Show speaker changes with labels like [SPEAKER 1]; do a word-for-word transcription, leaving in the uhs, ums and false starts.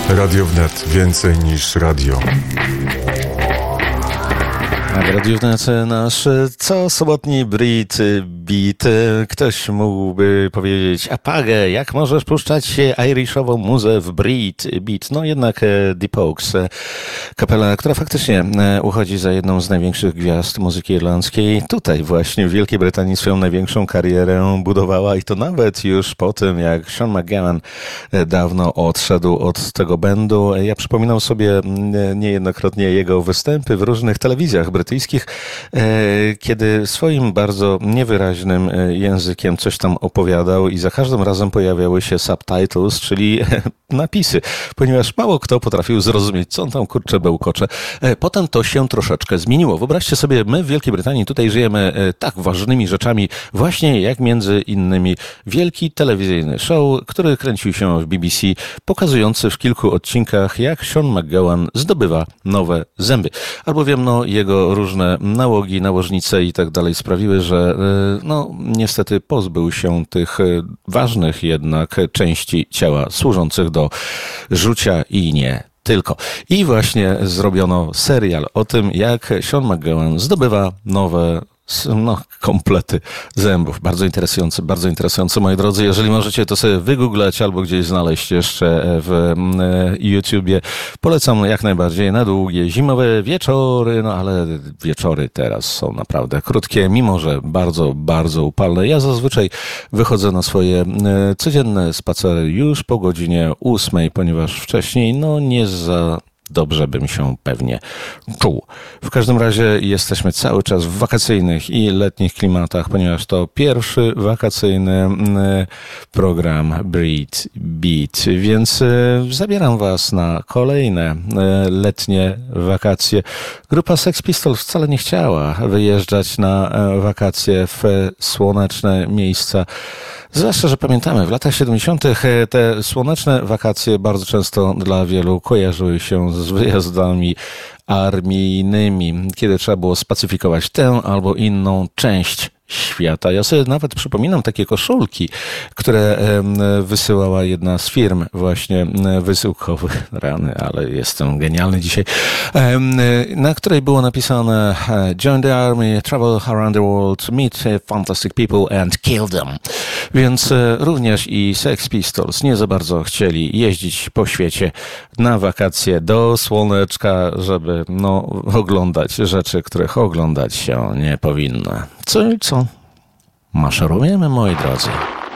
[SPEAKER 1] Radio Wnet. Więcej niż radio.
[SPEAKER 2] Radio Wnet, nasz co sobotni Brit Beat. Ktoś mógłby powiedzieć, a pagę, jak możesz puszczać irishową muzę w Brit Beat? No jednak The Pogues, kapela, która faktycznie uchodzi za jedną z największych gwiazd muzyki irlandzkiej. Tutaj właśnie w Wielkiej Brytanii swoją największą karierę budowała i to nawet już po tym, jak Sean McGowan dawno odszedł od tego bandu. Ja przypominam sobie niejednokrotnie jego występy w różnych telewizjach brytyjskich, kiedy swoim bardzo niewyraźnym językiem coś tam opowiadał i za każdym razem pojawiały się subtitles, czyli napisy, ponieważ mało kto potrafił zrozumieć, co on tam kurczę bełkocze. Potem to się troszeczkę zmieniło. Wyobraźcie sobie, my w Wielkiej Brytanii tutaj żyjemy tak ważnymi rzeczami, właśnie jak między innymi wielki telewizyjny show, który kręcił się w B B C, pokazujący w kilku odcinkach, jak Sean McGowan zdobywa nowe zęby. Albowiem no, jego różne nałogi, nałożnice i tak dalej sprawiły, że no niestety pozbył się tych ważnych jednak części ciała służących do rzucia i nie tylko. I właśnie zrobiono serial o tym, jak Sean McGowan zdobywa nowe no, komplety zębów. Bardzo interesujący, bardzo interesujący, moi drodzy. Jeżeli możecie to sobie wygooglać albo gdzieś znaleźć jeszcze w YouTubie, polecam jak najbardziej na długie zimowe wieczory, no ale wieczory teraz są naprawdę krótkie, mimo że bardzo, bardzo upalne. Ja zazwyczaj wychodzę na swoje codzienne spacery już po godzinie ósmej, ponieważ wcześniej no nie za dobrze bym się pewnie czuł. W każdym razie jesteśmy cały czas w wakacyjnych i letnich klimatach, ponieważ to pierwszy wakacyjny program Brit Beat, więc zabieram was na kolejne letnie wakacje. Grupa Sex Pistols wcale nie chciała wyjeżdżać na wakacje w słoneczne miejsca. Zwłaszcza, że pamiętamy, w latach siedemdziesiątych te słoneczne wakacje bardzo często dla wielu kojarzyły się z wyjazdami armijnymi, kiedy trzeba było spacyfikować tę albo inną część świata. Ja sobie nawet przypominam takie koszulki, które wysyłała jedna z firm właśnie wysyłkowych, rany, ale jestem genialny dzisiaj, na której było napisane Join the Army, travel around the world, meet fantastic people and kill them. Więc również i Sex Pistols nie za bardzo chcieli jeździć po świecie na wakacje do słoneczka, żeby no, oglądać rzeczy, których oglądać się nie powinno. Co i co? Maszerujemy, moi drodzy.